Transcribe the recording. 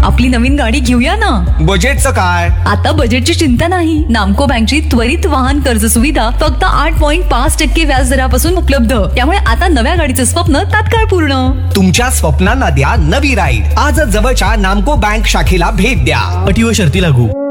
आपली नवीन गाडी घेऊया ना. बजेटचं काय? आता बजेटची चिंता नाही. नामको बँकची त्वरित वाहन कर्ज सुविधा फक्त 8.5% व्याज दरापासून उपलब्ध. त्यामुळे आता नव्या गाडीचं स्वप्न तात्काळ पूर्ण. तुमच्या स्वप्नांना द्या नवी राईड. आजच जवळच्या नामको बँक शाखेला भेट द्या. अटी व शर्ती लागू.